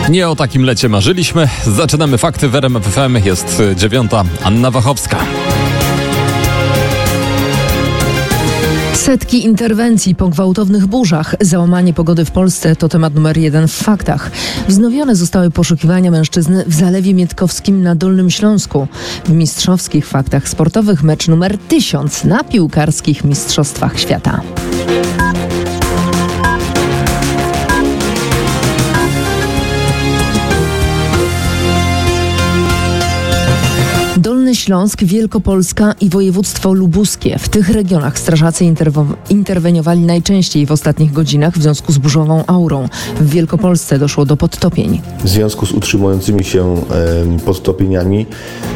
Nie o takim lecie marzyliśmy. Zaczynamy fakty w RMF FM. Jest 9:00. Anna Wachowska. Setki interwencji po gwałtownych burzach. Załamanie pogody w Polsce to temat numer 1 w faktach. Wznowione zostały poszukiwania mężczyzny w Zalewie Mietkowskim na Dolnym Śląsku. W mistrzowskich faktach sportowych mecz numer 1000 na piłkarskich mistrzostwach świata. Dolny Śląsk, Wielkopolska i województwo lubuskie. W tych regionach strażacy interweniowali najczęściej w ostatnich godzinach w związku z burzową aurą. W Wielkopolsce doszło do podtopień. W związku z utrzymującymi się podtopieniami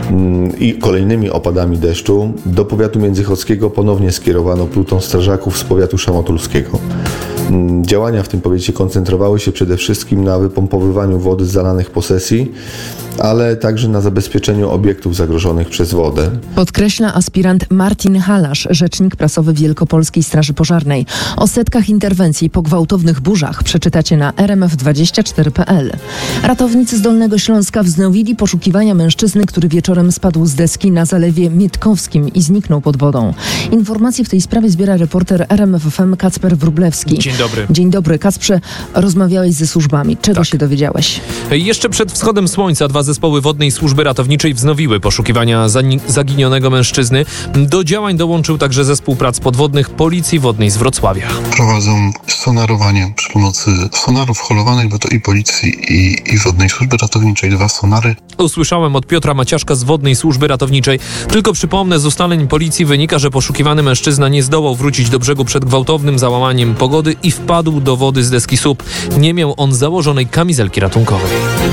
i kolejnymi opadami deszczu do powiatu międzychodzkiego ponownie skierowano pluton strażaków z powiatu szamotulskiego. Działania w tym powiecie koncentrowały się przede wszystkim na wypompowywaniu wody z zalanych posesji, ale także na zabezpieczeniu obiektów zagrożonych przez wodę. Podkreśla aspirant Martin Halasz, rzecznik prasowy Wielkopolskiej Straży Pożarnej. O setkach interwencji po gwałtownych burzach przeczytacie na rmf24.pl. Ratownicy z Dolnego Śląska wznowili poszukiwania mężczyzny, który wieczorem spadł z deski na Zalewie Mietkowskim i zniknął pod wodą. Informacje w tej sprawie zbiera reporter RMF FM Kacper Wróblewski. Dzień dobry. Dzień dobry. Kacprze, rozmawiałeś ze służbami. Czego się dowiedziałeś? Jeszcze przed wschodem słońca 2 zespoły Wodnej Służby Ratowniczej wznowiły poszukiwania zaginionego mężczyzny. Do działań dołączył także zespół prac podwodnych Policji Wodnej z Wrocławia. Prowadzą sonarowanie przy pomocy sonarów holowanych, bo to i Policji i Wodnej Służby Ratowniczej 2 sonary. Usłyszałem od Piotra Maciaszka z Wodnej Służby Ratowniczej. Tylko przypomnę, z ustaleń policji wynika, że poszukiwany mężczyzna nie zdołał wrócić do brzegu przed gwałtownym załamaniem pogody i wpadł do wody z deski SUP. Nie miał on założonej kamizelki ratunkowej.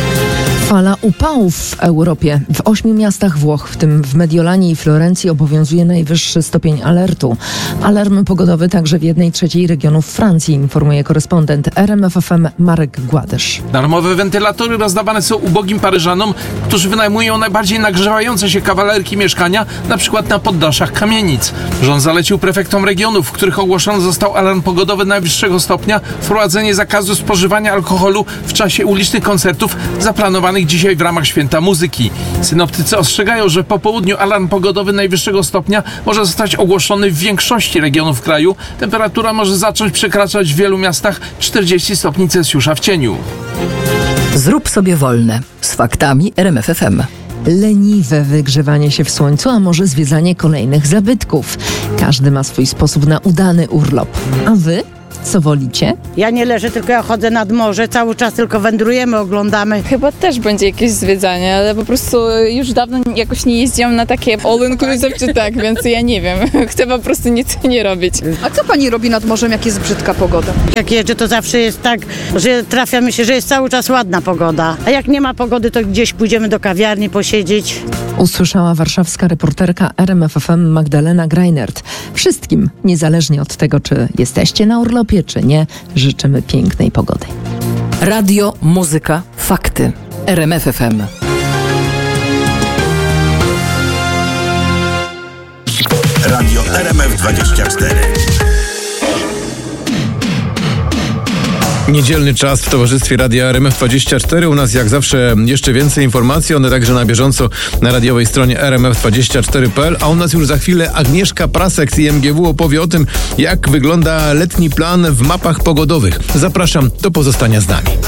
Fala upałów w Europie. W 8 miastach Włoch, w tym w Mediolanie i Florencji, obowiązuje najwyższy stopień alertu. Alarm pogodowy także w 1/3 regionów Francji, informuje korespondent RMF FM Marek Gładysz. Darmowe wentylatory rozdawane są ubogim Paryżanom, którzy wynajmują najbardziej nagrzewające się kawalerki mieszkania, na przykład na poddaszach kamienic. Rząd zalecił prefektom regionów, w których ogłoszony został alarm pogodowy najwyższego stopnia, wprowadzenie zakazu spożywania alkoholu w czasie ulicznych koncertów zaplanowanych dzisiaj w ramach Święta Muzyki. Synoptycy ostrzegają, że po południu alarm pogodowy najwyższego stopnia może zostać ogłoszony w większości regionów kraju. Temperatura może zacząć przekraczać w wielu miastach 40 stopni Celsjusza w cieniu. Zrób sobie wolne z faktami RMF FM. Leniwe wygrzewanie się w słońcu, a może zwiedzanie kolejnych zabytków. Każdy ma swój sposób na udany urlop. A wy? Co wolicie? Ja nie leżę, tylko ja chodzę nad morze, cały czas tylko wędrujemy, oglądamy. Chyba też będzie jakieś zwiedzanie, ale po prostu już dawno jakoś nie jeździłam na takie all inclusive czy tak, więc ja nie wiem. Chcę po prostu nic nie robić. A co pani robi nad morzem, jak jest brzydka pogoda? Jak jeżdżę, to zawsze jest tak, że trafia mi się, że jest cały czas ładna pogoda. A jak nie ma pogody, to gdzieś pójdziemy do kawiarni posiedzieć. Usłyszała warszawska reporterka RMF FM Magdalena Greinert. Wszystkim, niezależnie od tego, czy jesteście na urlopie, czy nie, życzymy pięknej pogody. Radio, muzyka, fakty. RMF FM. Radio RMF24. Niedzielny czas w towarzystwie Radia RMF24. U nas jak zawsze jeszcze więcej informacji, one także na bieżąco na radiowej stronie rmf24.pl, a u nas już za chwilę Agnieszka Prasek z IMGW opowie o tym, jak wygląda letni plan w mapach pogodowych. Zapraszam do pozostania z nami.